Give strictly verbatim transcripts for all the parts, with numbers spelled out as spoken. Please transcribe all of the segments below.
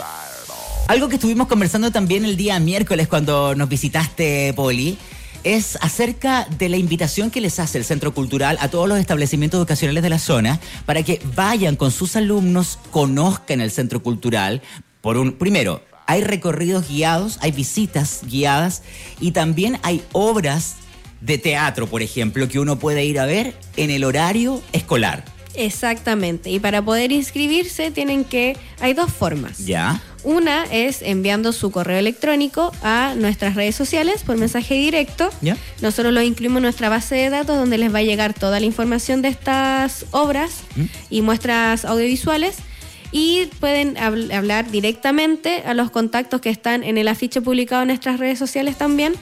Algo que estuvimos conversando también el día miércoles cuando nos visitaste, Poli, es acerca de la invitación que les hace el Centro Cultural a todos los establecimientos educacionales de la zona para que vayan con sus alumnos, conozcan el Centro Cultural. Por un, primero, hay recorridos guiados, hay visitas guiadas y también hay obras de teatro, por ejemplo, que uno puede ir a ver en el horario escolar. Exactamente. Y para poder inscribirse tienen que... Hay dos formas. ¿Ya? Una es enviando su correo electrónico a nuestras redes sociales por mensaje directo. ¿Ya? Nosotros lo incluimos en nuestra base de datos donde les va a llegar toda la información de estas obras ¿Mm? y muestras audiovisuales. Y pueden hab- hablar directamente a los contactos que están en el afiche publicado en nuestras redes sociales también.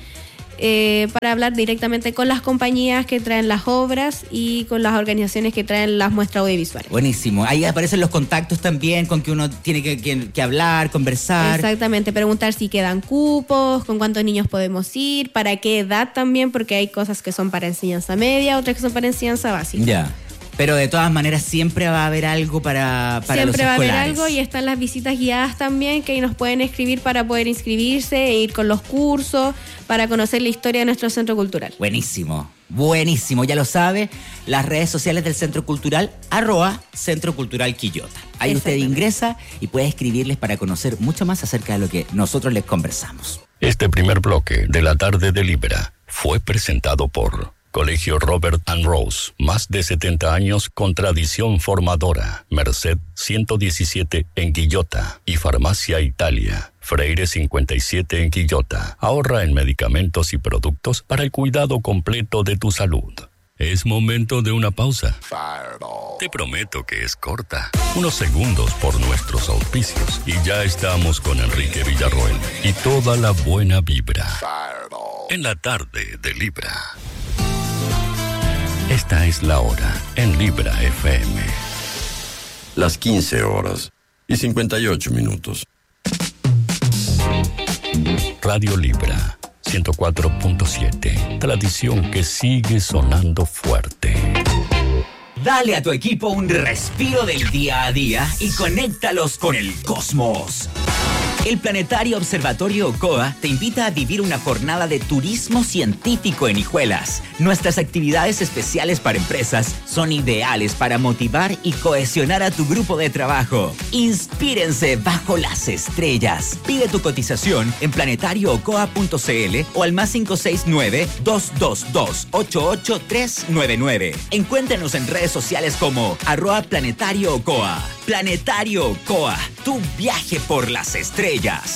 Eh, para hablar directamente con las compañías que traen las obras y con las organizaciones que traen las muestras audiovisuales. Buenísimo. Ahí aparecen los contactos también con que uno tiene que, que, que hablar, conversar. Exactamente, preguntar si quedan cupos, con cuántos niños podemos ir, para qué edad también, porque hay cosas que son para enseñanza media, otras que son para enseñanza básica. Ya. Pero de todas maneras siempre va a haber algo para, para los escolares. Siempre va a haber algo y están las visitas guiadas también que ahí nos pueden escribir para poder inscribirse e ir con los cursos para conocer la historia de nuestro centro cultural. Buenísimo, buenísimo, ya lo sabe, las redes sociales del Centro Cultural, arroba Centro Cultural Quillota. Ahí usted ingresa y puede escribirles para conocer mucho más acerca de lo que nosotros les conversamos. Este primer bloque de la tarde de Libra fue presentado por Colegio Robert and Rose, más de setenta años con tradición formadora. Merced ciento diecisiete en Quillota y Farmacia Italia, Freire cincuenta y siete en Quillota. Ahorra en medicamentos y productos para el cuidado completo de tu salud. Es momento de una pausa. Te prometo que es corta. Unos segundos por nuestros auspicios y ya estamos con Enrique Villarroel y toda la buena vibra. En la tarde de Libra. Esta es la hora en Libra F M. Las quince horas y cincuenta y ocho minutos. Radio Libra ciento cuatro punto siete. Tradición que sigue sonando fuerte. Dale a tu equipo un respiro del día a día y conéctalos con el cosmos. El Planetario Observatorio Ocoa te invita a vivir una jornada de turismo científico en Hijuelas. Nuestras actividades especiales para empresas son ideales para motivar y cohesionar a tu grupo de trabajo. Inspírense bajo las estrellas. Pide tu cotización en planetario ocoa punto c l o al más cinco seis nueve, dos dos dos, ocho ocho tres nueve nueve. Encuéntranos en redes sociales como arroba Planetario Ocoa. Planetario Ocoa, tu viaje por las estrellas.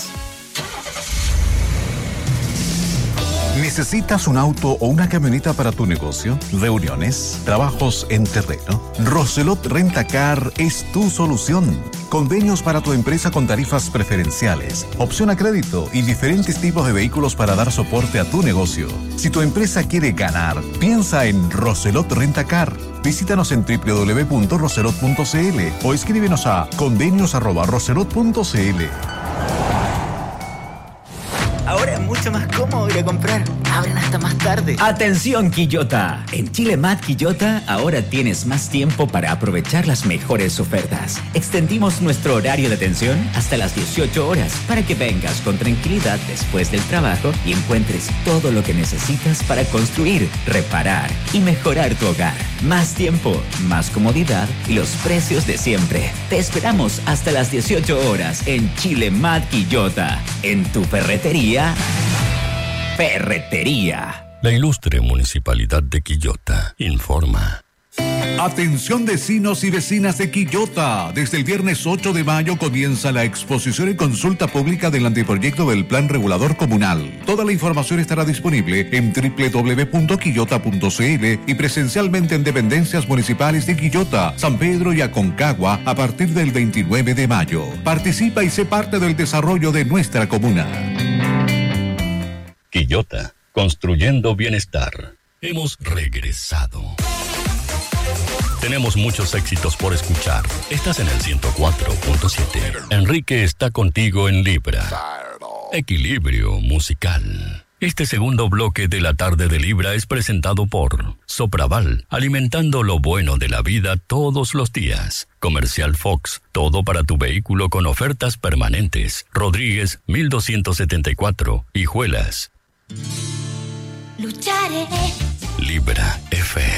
¿Necesitas un auto o una camioneta para tu negocio? ¿Reuniones? ¿Trabajos en terreno? Roselot Rentacar es tu solución. Convenios para tu empresa con tarifas preferenciales, opción a crédito y diferentes tipos de vehículos para dar soporte a tu negocio. Si tu empresa quiere ganar, piensa en Roselot Rentacar. Visítanos en doble u doble u doble u punto roselot punto c l o escríbenos a convenios arroba roselot punto c l. Ahora es mucho más cómodo ir a comprar. Abren hasta más tarde. ¡Atención, Quillota! En Chile Mat Quillota ahora tienes más tiempo para aprovechar las mejores ofertas. Extendimos nuestro horario de atención hasta las dieciocho horas para que vengas con tranquilidad después del trabajo y encuentres todo lo que necesitas para construir, reparar y mejorar tu hogar. Más tiempo, más comodidad y los precios de siempre. Te esperamos hasta las dieciocho horas en Chile Mat Quillota. En tu ferretería. Ferretería. La ilustre Municipalidad de Quillota informa. Atención vecinos y vecinas de Quillota. Desde el viernes ocho de mayo comienza la exposición y consulta pública del anteproyecto del Plan Regulador Comunal. Toda la información estará disponible en doble u doble u doble u punto quillota punto c l y presencialmente en dependencias municipales de Quillota, San Pedro y Aconcagua a partir del veintinueve de mayo. Participa y sé parte del desarrollo de nuestra comuna. Quillota, construyendo bienestar. Hemos regresado. Tenemos muchos éxitos por escuchar. Estás en el ciento cuatro punto siete. Enrique está contigo en Libra. Equilibrio musical. Este segundo bloque de la tarde de Libra es presentado por Sopraval, alimentando lo bueno de la vida todos los días. Comercial Fox, todo para tu vehículo con ofertas permanentes. Rodríguez, mil doscientos setenta y cuatro, Hijuelas. Lucharé. Libra F M.